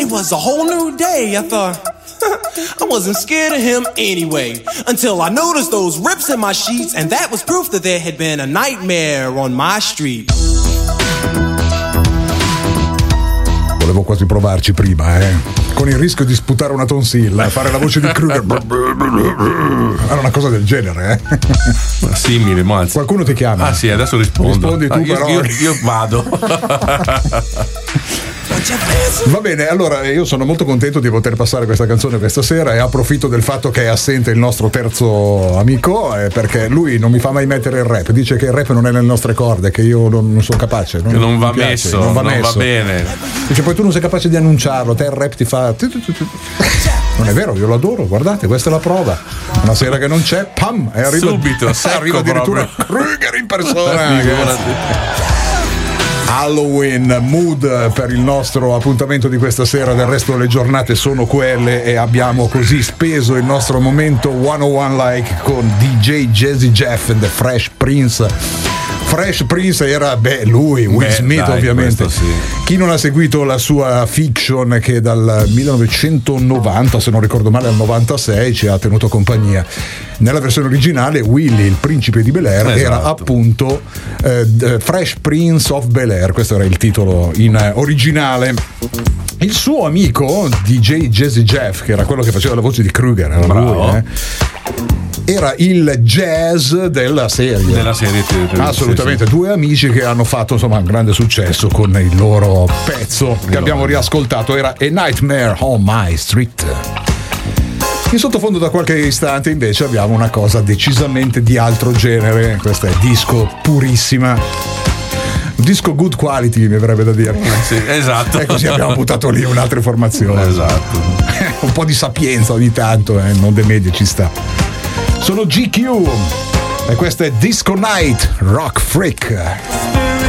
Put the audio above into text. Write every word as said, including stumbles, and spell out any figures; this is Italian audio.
it was a whole new day. I thought, I wasn't scared of him anyway, until I noticed those rips in my sheets, and that was proof that there had been a nightmare on my street. Volevo quasi provarci prima, eh. Con il rischio di sputare una tonsilla, fare la voce di Kruger. Era una cosa del genere, eh. Simile, ma anzi. Qualcuno ti chiama? Ah sì, adesso rispondo. Rispondi tu, ah, io, però. Io, io vado. Va bene, allora io sono molto contento di poter passare questa canzone questa sera e approfitto del fatto che è assente il nostro terzo amico, eh, perché lui non mi fa mai mettere il rap, dice che il rap non è nelle nostre corde, che io non, non sono capace, non, che non va piace, messo, non va, non messo. va bene. Dice poi tu non sei capace di annunciarlo, te il rap ti fa. Non è vero, io lo adoro, guardate, questa è la prova. Una sera che non c'è, pam, e arriva subito, arriva addirittura Kruger in persona. Halloween mood per il nostro appuntamento di questa sera. Del resto le giornate sono quelle e abbiamo così speso il nostro momento centouno like con D J Jazzy Jeff and the Fresh Prince. Fresh Prince era, beh, lui, Will beh, Smith, dai, ovviamente. Sì. Chi non ha seguito la sua fiction, che dal millenovecentonovanta, se non ricordo male, al novantasei ci ha tenuto compagnia. Nella versione originale Willy, il principe di Bel-Air, esatto. era appunto eh, Fresh Prince of Bel-Air, questo era il titolo in eh, originale. Il suo amico D J Jazzy Jeff, che era quello che faceva la voce di Kruger, era lui, eh, era il jazz della serie. Della serie te, te, assolutamente, sì, sì. Due amici che hanno fatto insomma un grande successo con il loro pezzo che abbiamo riascoltato, era A Nightmare on My Street. In sottofondo da qualche istante invece abbiamo una cosa decisamente di altro genere, questa è disco purissima. Disco good quality, mi verrebbe da dire. Sì, esatto. E così abbiamo buttato lì un'altra informazione. Esatto. Un po' di sapienza ogni tanto, eh, non de media ci sta. Sono G Q e questa è Disco Night Rock Freak.